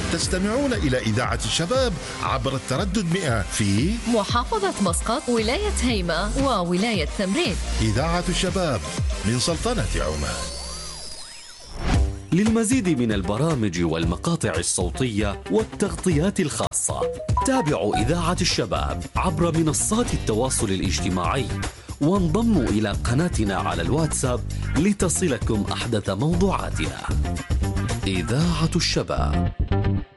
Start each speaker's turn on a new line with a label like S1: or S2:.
S1: تستمعون إلى إذاعة الشباب عبر التردد 100 في
S2: محافظة مسقط، ولاية هيمة، وولاية تمرين.
S1: إذاعة الشباب من سلطنة عمان.
S3: للمزيد من البرامج والمقاطع الصوتية والتغطيات الخاصة، تابعوا إذاعة الشباب عبر منصات التواصل الاجتماعي، وانضموا إلى قناتنا على الواتساب لتصلكم أحدث موضوعاتنا. إذاعة الشباب.